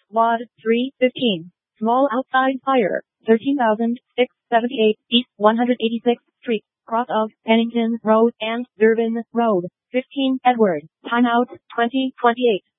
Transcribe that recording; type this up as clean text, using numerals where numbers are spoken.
Wad 315. Small outside fire. 13,678 East 186th Street. Cross of Pennington Road and Durbin Road. 15 Edward. Timeout 2028.